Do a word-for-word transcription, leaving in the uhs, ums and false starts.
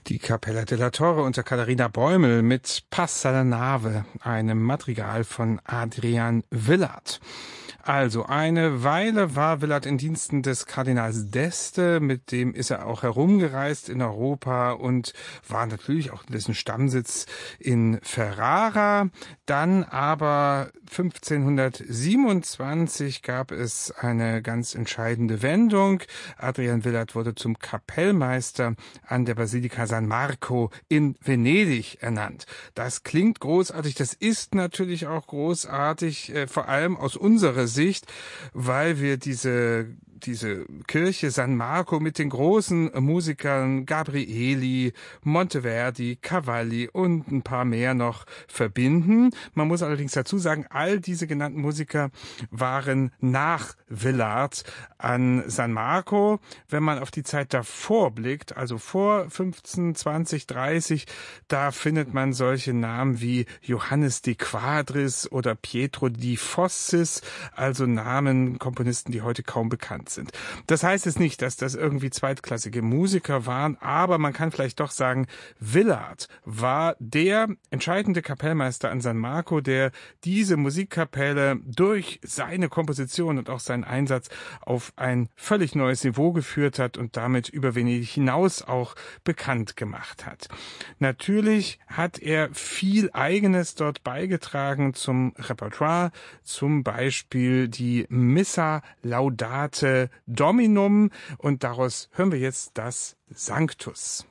Die Cappella della Torre unter Katharina Bäumel mit Passa la Nave, einem Madrigal von Adrian Willaert. Also, eine Weile war Willaert in Diensten des Kardinals d'Este, mit dem ist er auch herumgereist in Europa und war natürlich auch dessen Stammsitz in Ferrara. Dann aber fünfzehnhundertsiebenundzwanzig gab es eine ganz entscheidende Wendung. Adrian Willaert wurde zum Kapellmeister an der Basilika San Marco in Venedig ernannt. Das klingt großartig, das ist natürlich auch großartig, äh, vor allem aus unserer Sicht, weil wir diese diese Kirche San Marco mit den großen Musikern Gabrieli, Monteverdi, Cavalli und ein paar mehr noch verbinden. Man muss allerdings dazu sagen, all diese genannten Musiker waren nach Willaert an San Marco. Wenn man auf die Zeit davor blickt, also vor fünfzehn, zwanzig, dreißig, da findet man solche Namen wie Johannes de Quadris oder Pietro di Fossis, also Namen, Komponisten, die heute kaum bekannt sind. Das heißt es nicht, dass das irgendwie zweitklassige Musiker waren, aber man kann vielleicht doch sagen, Willaert war der entscheidende Kapellmeister an San Marco, der diese Musikkapelle durch seine Komposition und auch seinen Einsatz auf ein völlig neues Niveau geführt hat und damit über Venedig hinaus auch bekannt gemacht hat. Natürlich hat er viel Eigenes dort beigetragen zum Repertoire, zum Beispiel die Missa Laudate Dominum, und daraus hören wir jetzt das Sanctus.